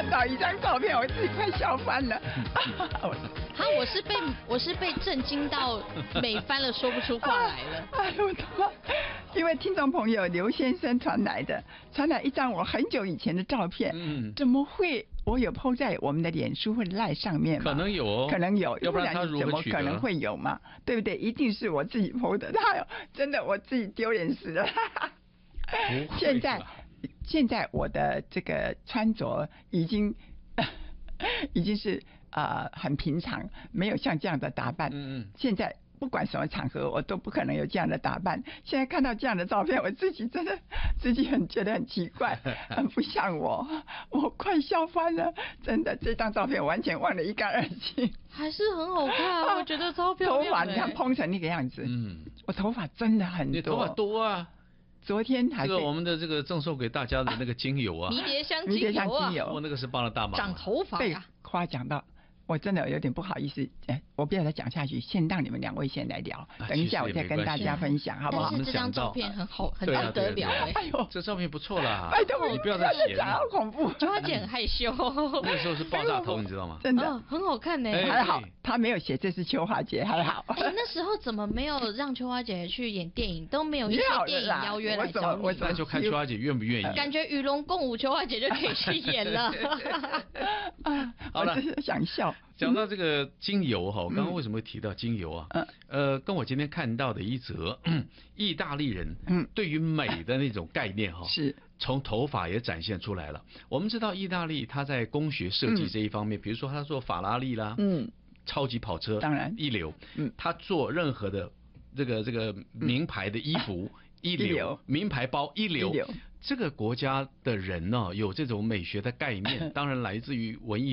看到一张照片，我自己快笑翻了。 我是被震惊到美翻了，说不出话来了。 哎呦我的妈！因为听众朋友刘先生传来一张我很久以前的照片，怎么会？我有 po 在我们的脸书或者赖上面吗？ 可能有哦， 可能有， 要不然他如怎么何取得？ 可能会有嘛？对不对？一定是我自己 po 的，真的我自己丢脸死了。现在我的这个穿着已经是很平常，没有像这样的打扮。现在不管什么场合，我都不可能有这样的打扮。现在看到这样的照片，我自己真的觉得很奇怪，很不像我快笑翻了。真的，这张照片我完全忘得一干二净。 还是很好看，我觉得超漂亮。 头发你看蓬成那个样子，我头发真的很多。 你头发多啊。 昨天还这个我们的这个赠送给大家的那个精油啊， 迷迭香精油啊， 我那个是帮了大忙。 长头发呀， 被夸奖到。我真的有点不好意思，我不要再讲下去，先让你们两位先来聊，等一下我再跟大家分享，好不好？ 但是这张照片很好，很不得了哎！ 哎呦， 这照片不错啦， 拜托你不要再写了， 好恐怖。 秋花姐很害羞， 那时候是爆炸头，你知道吗？ 真的很好看呢， 还好他没有写这是秋花姐，还好。 那时候怎么没有让秋花姐去演电影？都没有一些电影邀约来找你， 那就看秋花姐愿不愿意。 感觉与龙共舞，秋花姐就可以去演了。 好了，我真是想笑。 讲到这个精油哈，我刚刚为什么会提到精油啊？跟我今天看到的一则意大利人对于美的那种概念哈， 是从头发也展现出来了。我们知道意大利它在工学设计这一方面，比如说他做法拉利啦，超级跑车， 当然一流，他做任何的这个名牌的衣服。一流，名牌包一流，这个国家的人呢，有这种美学的概念，当然来自于文艺